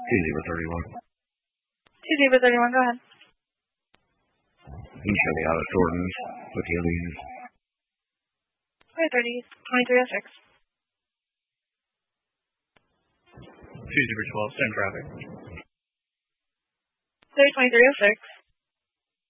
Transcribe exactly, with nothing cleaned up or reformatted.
two zero thirty-one. two zero thirty-one, go ahead. You show me out of Jordan's with the Allegiance. Okay, thirty, twenty-three oh six. two zero twelve, send traffic. thirty, twenty-three oh six.